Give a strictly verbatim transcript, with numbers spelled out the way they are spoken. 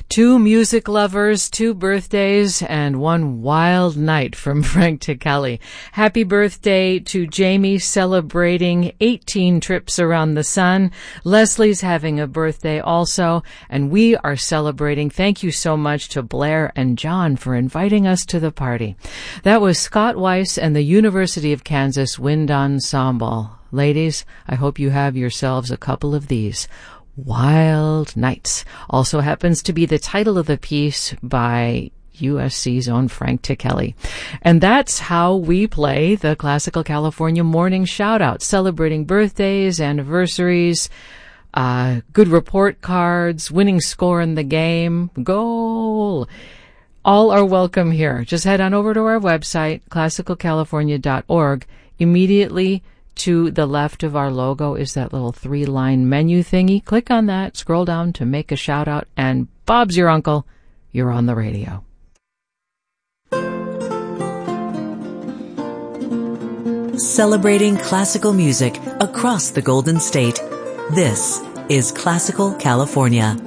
Two music lovers, two birthdays, and one wild night from Frank Ticheli. Happy birthday to Jamie, celebrating eighteen trips around the sun. Leslie's having a birthday also, and we are celebrating. Thank you so much to Blair and John for inviting us to the party. That was Scott Weiss and the University of Kansas Wind Ensemble. Ladies, I hope you have yourselves a couple of these. Wild Nights also happens to be the title of the piece by U S C's own Frank Ticheli. And that's how we play the Classical California Morning Shoutout, celebrating birthdays, anniversaries, uh, good report cards, winning score in the game, goal. All are welcome here. Just head on over to our website, classical california dot org. Immediately to the left of our logo is that little three-line menu thingy. Click on that, scroll down to make a shout-out, and Bob's your uncle. You're on the radio. Celebrating classical music across the Golden State. This is Classical California.